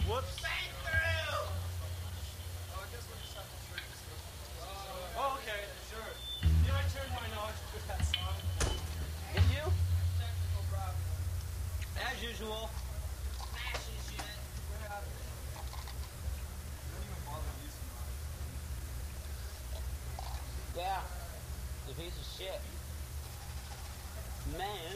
Whoops. Oh, okay, sure. Yeah, I turned my knowledge to that song. Did you? Technical problem. As usual. Smashing shit. Don't even bother using mine. Yeah. The piece of shit. Man.